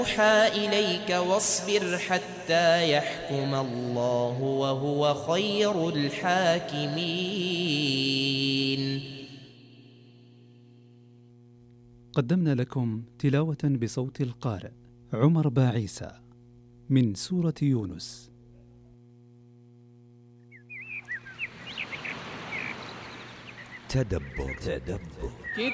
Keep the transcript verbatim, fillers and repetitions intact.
يوحى إليك واصبر حتى يحكم الله وهو خير الحاكمين. قدمنا لكم تلاوة بصوت القارئ عمر باعيسى من سورة يونس. تدبر تدبر